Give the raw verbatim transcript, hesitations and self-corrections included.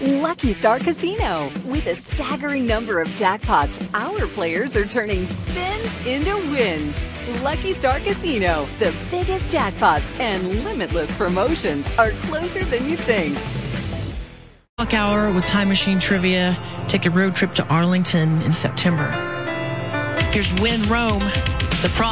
Lucky Star Casino. With a staggering number of jackpots, our players are turning spins into wins. Lucky Star Casino. The biggest jackpots and limitless promotions are closer than you think. Clock Hour with Time Machine Trivia. Take a road trip to Arlington in September. Here's Win Rome, the pro.